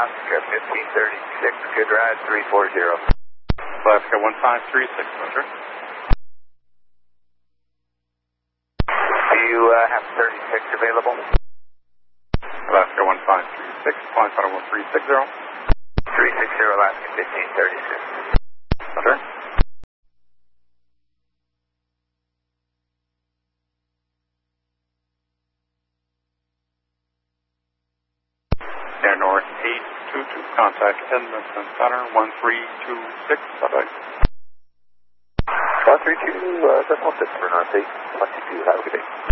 Alaska 1536, good ride 340. Alaska 1536, Roger. Do you have 36 available? Alaska 1536, flying final 1360. 360, Alaska 1536. Roger. Air North 822, contact Edmonton Center 1326, bye-bye. 132, decimal 6 for North 8, 122, have a good day.